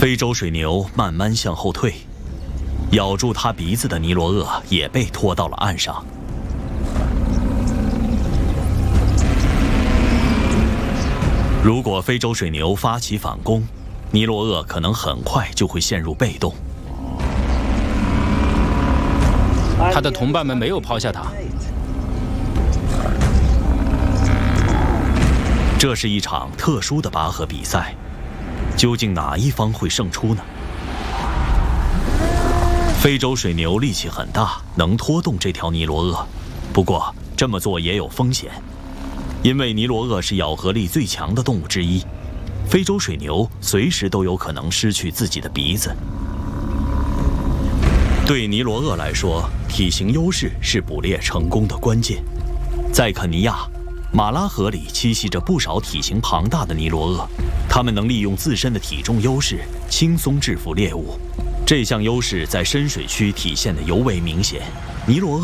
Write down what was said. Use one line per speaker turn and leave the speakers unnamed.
非洲水牛慢慢向后退，咬住它鼻子的尼罗鳄也被拖到了岸上。如果非洲水牛发起反攻，尼罗鳄可能很快就会陷入被动。
他的同伴们没有抛下他。
这是一场特殊的拔河比赛，究竟哪一方会胜出呢？非洲水牛力气很大，能拖动这条尼罗鳄，不过这么做也有风险。因为尼罗鳄是咬合力最强的动物之一，非洲水牛随时都有可能失去自己的鼻子。对尼罗鳄来说，体型优势是捕猎成功的关键。在肯尼亚，马拉河里栖息着不少体型庞大的尼罗鳄，它们能利用自身的体重优势，轻松制服猎物。这项优势在深水区体现得尤为明显。尼罗鳄